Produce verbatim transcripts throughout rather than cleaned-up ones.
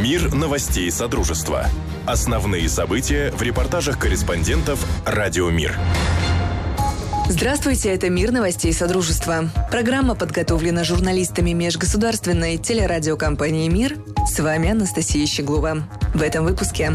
Мир новостей Содружества. Основные события в репортажах корреспондентов «Радио Мир». Здравствуйте, это «Мир новостей Содружества». Программа подготовлена журналистами межгосударственной телерадиокомпании «Мир». С вами Анастасия Щеглова. В этом выпуске.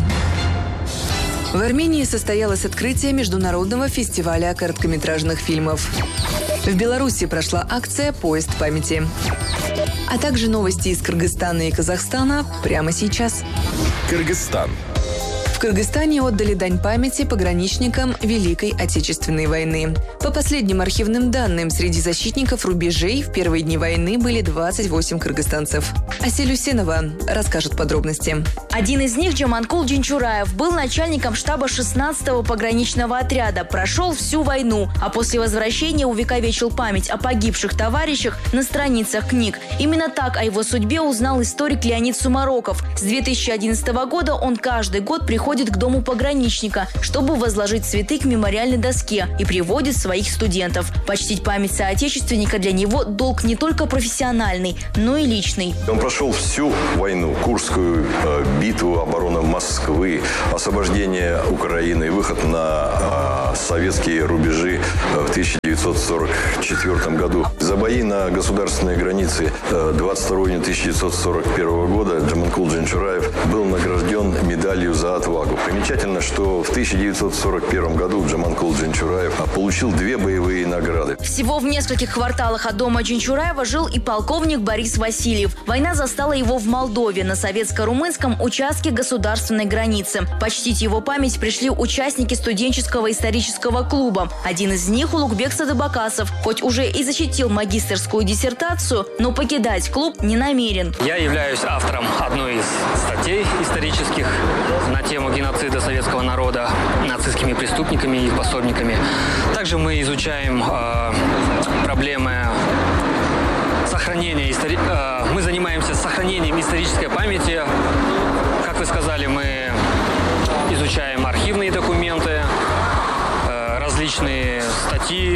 В Армении состоялось открытие международного фестиваля короткометражных фильмов. В Беларуси прошла акция «Поезд памяти». А также новости из Кыргызстана и Казахстана прямо сейчас. Кыргызстан. В Кыргызстане отдали дань памяти пограничникам Великой Отечественной войны. По последним архивным данным, среди защитников рубежей в первые дни войны были двадцать восемь кыргызстанцев. Асель Усенова расскажет подробности. Один из них, Джаманкул Джинчураев, был начальником штаба шестнадцатого пограничного отряда, прошел всю войну, а после возвращения увековечил память о погибших товарищах на страницах книг. Именно так о его судьбе узнал историк Леонид Сумароков. С две тысячи одиннадцатого года он каждый год приходит к дому пограничника, чтобы возложить цветы к мемориальной доске, и приводит своих студентов. Почтить память соотечественника для него долг не только профессиональный, но и личный. Он прошел всю войну, Курскую э, битву, оборону Москвы, освобождение Украины, выход на э, советские рубежи в тысяча девятьсот сорок четвёртом году. За бои на государственной границе э, двадцать второго июня тысяча девятьсот сорок первого года Джаманкул Джинчураев был награжден медалью за отвагу. Примечательно, что в тысяча девятьсот сорок первом году Джаманкул Джинчураев получил две боевые награды. Всего в нескольких кварталах от дома Джинчураева жил и полковник Борис Васильев. Война застала его в Молдове на советско-румынском участке государственной границы. Почтить его память пришли участники студенческого исторического клуба. Один из них – Улугбек Садыбакасов. Хоть уже и защитил магистерскую диссертацию, но покидать клуб не намерен. Я являюсь автором одной из статей исторических на тему геноцида советского народа нацистскими преступниками и их пособниками. Также мы изучаем э, проблемы сохранения истори... э, мы занимаемся сохранением исторической памяти. Как вы сказали, мы изучаем архивные документы, э, различные статьи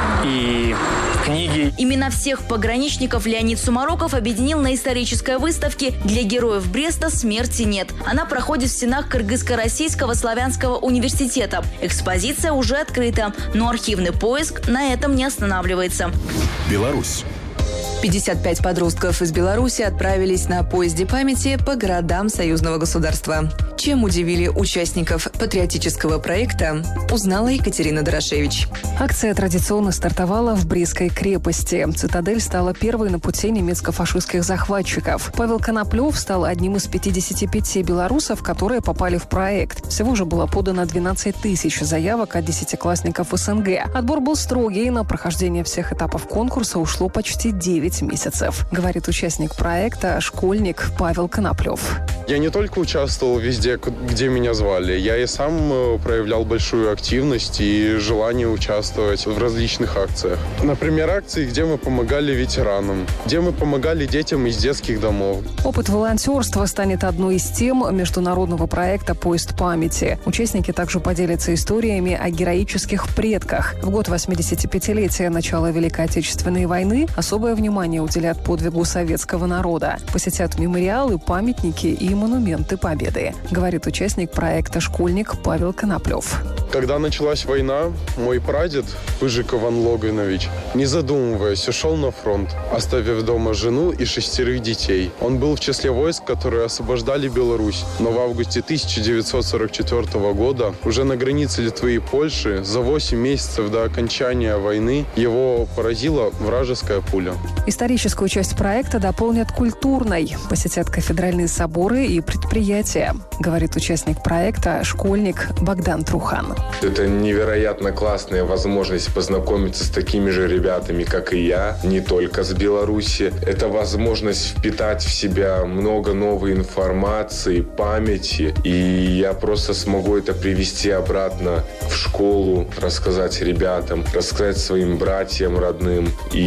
и книги. Именно всех пограничников Леонид Сумароков объединил на исторической выставке «Для героев Бреста смерти нет». Она проходит в стенах Кыргызско-Российского славянского университета. Экспозиция уже открыта, но архивный поиск на этом не останавливается. Беларусь. пятьдесят пять подростков из Беларуси отправились на поезде памяти по городам союзного государства. Чем удивили участников патриотического проекта, узнала Екатерина Дорошевич. Акция традиционно стартовала в Брестской крепости. Цитадель стала первой на пути немецко-фашистских захватчиков. Павел Коноплев стал одним из пятидесяти пяти белорусов, которые попали в проект. Всего же было подано двенадцать тысяч заявок от десятиклассников СНГ. Отбор был строгий, на прохождение всех этапов конкурса ушло почти девять месяцев, говорит участник проекта, школьник Павел Коноплев. Я не только участвовал везде, где меня звали, я и сам проявлял большую активность и желание участвовать в различных акциях. Например, акции, где мы помогали ветеранам, где мы помогали детям из детских домов. Опыт волонтерства станет одной из тем международного проекта «Поезд памяти». Участники также поделятся историями о героических предках. В год восьмидесятипятилетия начала Великой Отечественной войны особое внимание уделят подвигу советского народа. Посетят мемориалы, памятники и монументы Победы, говорит участник проекта школьник Павел Коноплев. Когда началась война, мой прадед, Пыжик Иван Логанович, не задумываясь, ушел на фронт, оставив дома жену и шестерых детей. Он был в числе войск, которые освобождали Беларусь. Но в августе тысяча девятьсот сорок четвёртого года, уже на границе Литвы и Польши, за восемь месяцев до окончания войны, его поразила вражеская пуля. Историческую часть проекта дополнят культурной. Посетят кафедральные соборы и предприятия, говорит участник проекта школьник Богдан Трухан. Это невероятно классная возможность познакомиться с такими же ребятами, как и я, не только с Беларуси. Это возможность впитать в себя много новой информации, памяти, и я просто смогу это привести обратно в школу, рассказать ребятам, рассказать своим братьям родным,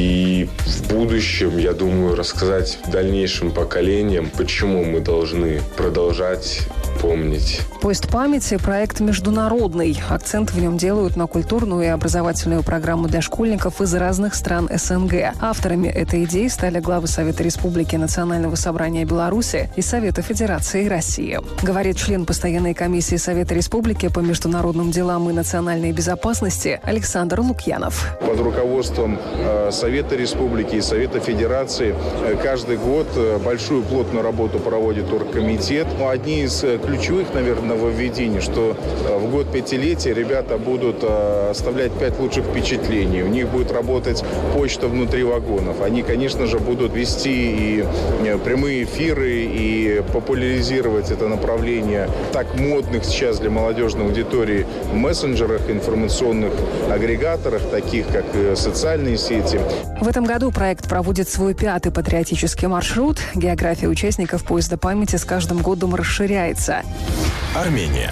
и в будущем, я думаю, рассказать дальнейшим поколениям, почему мы должны продолжать вспомнить. «Поезд памяти» – проект международный. Акцент в нем делают на культурную и образовательную программу для школьников из разных стран СНГ. Авторами этой идеи стали главы Совета Республики, Национального собрания Беларуси и Совета Федерации России. Говорит член постоянной комиссии Совета Республики по международным делам и национальной безопасности Александр Лукьянов. Под руководством Совета Республики и Совета Федерации каждый год большую плотную работу проводит оргкомитет. Одни из ключевых, наверное, нововведений, что в год пятилетия ребята будут оставлять пять лучших впечатлений. У них будет работать почта внутри вагонов. Они, конечно же, будут вести и прямые эфиры, и популяризировать это направление так модных сейчас для молодежной аудитории мессенджерах, информационных агрегаторах, таких как социальные сети. В этом году проект проводит свой пятый патриотический маршрут. География участников «Поезда памяти» с каждым годом расширяется. Армения.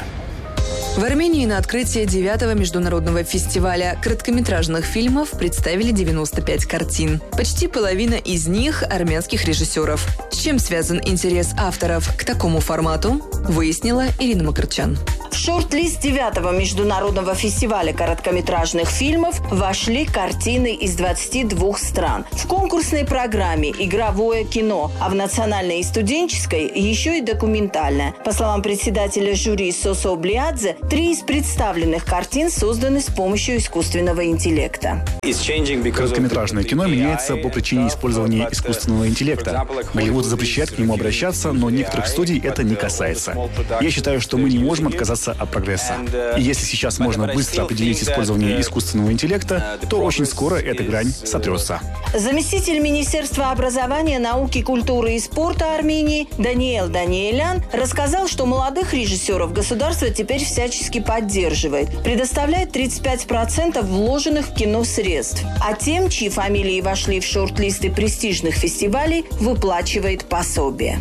В Армении на открытие девятого международного фестиваля короткометражных фильмов представили девяносто пять картин. Почти половина из них – армянских режиссеров. С чем связан интерес авторов к такому формату, выяснила Ирина Макарчан. В шорт-лист девятого международного фестиваля короткометражных фильмов вошли картины из двадцати двух стран. В конкурсной программе игровое кино, а в национальной и студенческой еще и документальное. По словам председателя жюри Сосо Блиадзе, три из представленных картин созданы с помощью искусственного интеллекта. Короткометражное кино меняется по причине использования искусственного интеллекта. Голливуд запрещает к нему обращаться, но некоторых студий это не касается. Я считаю, что мы не можем отказаться от прогресса. И если сейчас можно быстро определить использование искусственного интеллекта, то очень скоро эта грань сотрется. Заместитель Министерства образования, науки, культуры и спорта Армении Даниэл Даниэлян рассказал, что молодых режиссеров государство теперь всячески поддерживает, предоставляет тридцать пять процентов вложенных в кино средств, а тем, чьи фамилии вошли в шорт-листы престижных фестивалей, выплачивает пособие.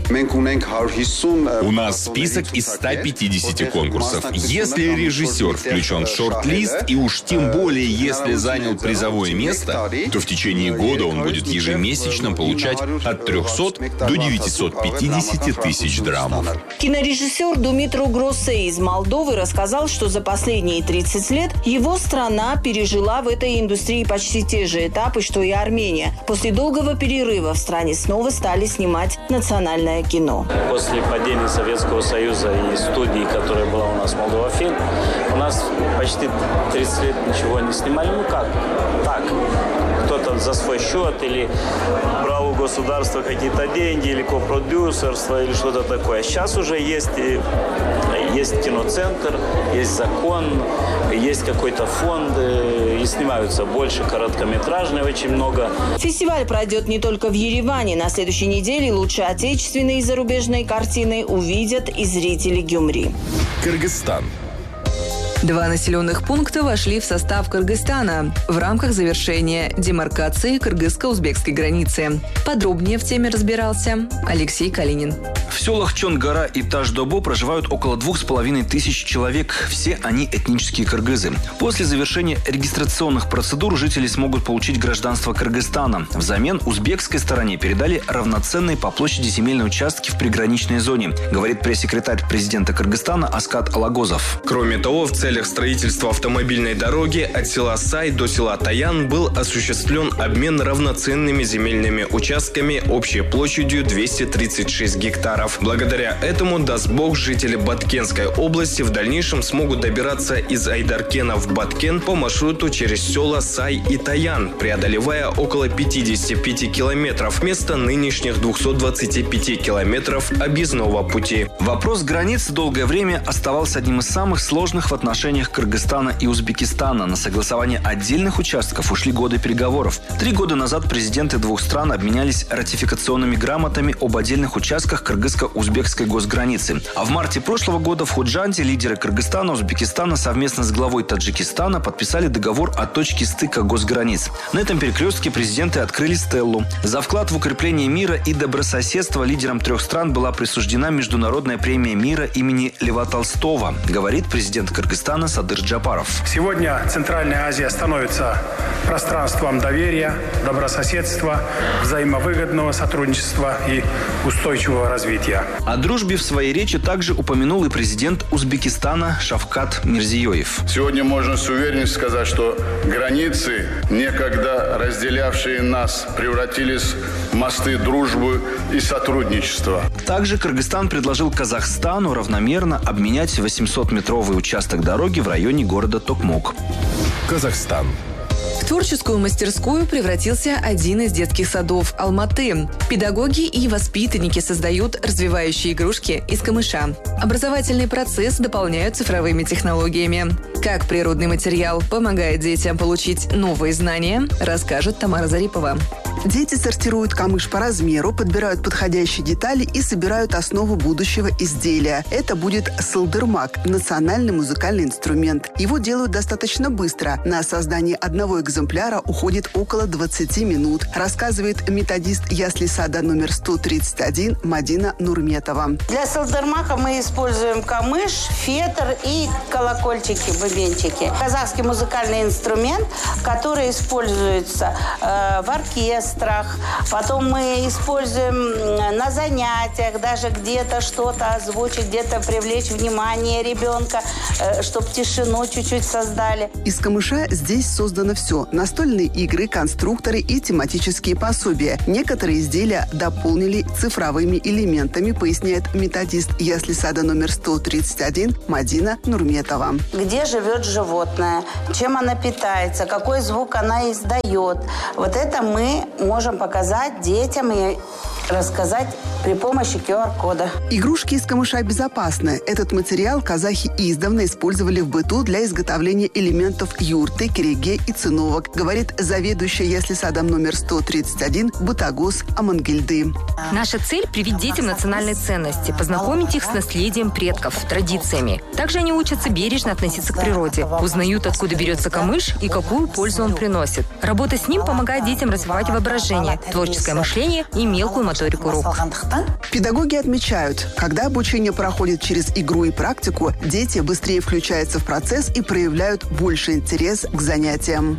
У нас список из ста пятидесяти конкурсов. Если режиссер включен в шорт-лист, и уж тем более, если занял призовое место, то в течение года он будет ежемесячно получать от трехсот до девятисот пятидесяти тысяч драмов. Кинорежиссер Думитру Гроссе из Молдовы рассказал, что за последние тридцать лет его страна пережила в этой индустрии почти те же этапы, что и Армения. После долгого перерыва в стране снова стали снимать национальное кино. После падения Советского Союза и студии, которая была у нас Молдова-фильм, у нас почти тридцать лет ничего не снимали. Ну как? Так. Кто-то за свой счет или брал у государства какие-то деньги, или копродюсерство, или что-то такое. Сейчас уже есть, есть киноцентр, есть закон, есть какой-то фонд, и снимаются больше короткометражные, очень много. Фестиваль пройдет не только в Ереване. На следующей неделе лучшие отечественные и зарубежные картины увидят и зрители Гюмри. Кыргызстан. Два населенных пункта вошли в состав Кыргызстана в рамках завершения демаркации кыргызско-узбекской границы. Подробнее в теме разбирался Алексей Калинин. В селах Чонгара и Таш-Добо проживают около двух с половиной тысяч человек. Все они этнические кыргызы. После завершения регистрационных процедур жители смогут получить гражданство Кыргызстана. Взамен узбекской стороне передали равноценные по площади земельные участки в приграничной зоне, говорит пресс-секретарь президента Кыргызстана Аскат Алагозов. Кроме того, в целях строительства автомобильной дороги от села Сай до села Таян был осуществлен обмен равноценными земельными участками общей площадью двести тридцать шесть гектаров. Благодаря этому, даст бог, жители Баткенской области в дальнейшем смогут добираться из Айдаркена в Баткен по маршруту через села Сай и Таян, преодолевая около пятидесяти пяти километров вместо нынешних двухсот двадцати пяти километров объездного пути. Вопрос границ долгое время оставался одним из самых сложных в отношениях Кыргызстана и Узбекистана. На согласование отдельных участков ушли годы переговоров. Три года назад президенты двух стран обменялись ратификационными грамотами об отдельных участках кыргызско-узбекской госграницы. А в марте прошлого года в Худжанте лидеры Кыргызстана и Узбекистана совместно с главой Таджикистана подписали договор о точке стыка госграниц. На этом перекрестке президенты открыли стеллу. За вклад в укрепление мира и добрососедства лидерам трех стран была присуждена международная премия мира имени Льва Толстого, говорит президент Кыргызстана Садыр Джапаров. Сегодня Центральная Азия становится пространством доверия, добрососедства, взаимовыгодного сотрудничества и устойчивого развития. развития. О дружбе в своей речи также упомянул и президент Узбекистана Шавкат Мирзиёев. Сегодня можно с уверенностью сказать, что границы, некогда разделявшие нас, превратились в мосты дружбы и сотрудничества. Также Кыргызстан предложил Казахстану равномерно обменять восьмисотметровый участок дороги в районе города Токмок. Казахстан. В творческую мастерскую превратился один из детских садов Алматы. Педагоги и воспитанники создают развивающие игрушки из камыша. Образовательный процесс дополняют цифровыми технологиями. Как природный материал помогает детям получить новые знания, расскажет Тамара Зарипова. Дети сортируют камыш по размеру, подбирают подходящие детали и собирают основу будущего изделия. Это будет сылдырмак – национальный музыкальный инструмент. Его делают достаточно быстро. На создание одного экземпляра уходит около двадцати минут, рассказывает методист ясли сада номер сто тридцать один Мадина Нурметова. Для сылдырмака мы используем камыш, фетр и колокольчики, бубенчики. Казахский музыкальный инструмент, который используется э, в оркестре. Потом мы используем на занятиях, даже где-то что-то озвучить, где-то привлечь внимание ребенка, чтобы тишину чуть-чуть создали. Из камыша здесь создано все. Настольные игры, конструкторы и тематические пособия. Некоторые изделия дополнили цифровыми элементами, поясняет методист ясли сада номер сто тридцать один Мадина Нурметова. Где живет животное, чем она питается, какой звук она издает. Вот это мы можем показать детям и рассказать при помощи ку ар кода. Игрушки из камыша безопасны. Этот материал казахи издавна использовали в быту для изготовления элементов юрты, кереге и циновок, говорит заведующая ясли садом номер сто тридцать один Бутагос Амангельды. Наша цель – привить детям национальные ценности, познакомить их с наследием предков, традициями. Также они учатся бережно относиться к природе, узнают, откуда берется камыш и какую пользу он приносит. Работа с ним помогает детям развивать воображение, творческое мышление и мелкую моторику рук. Педагоги отмечают, когда обучение проходит через игру и практику, дети быстрее включаются в процесс и проявляют больше интерес к занятиям.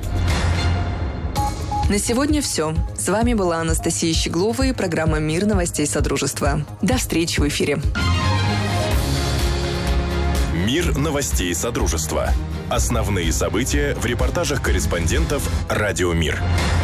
На сегодня все. С вами была Анастасия Щеглова и программа «Мир новостей Содружества». До встречи в эфире. Мир новостей Содружества. Основные события в репортажах корреспондентов «Радио Мир».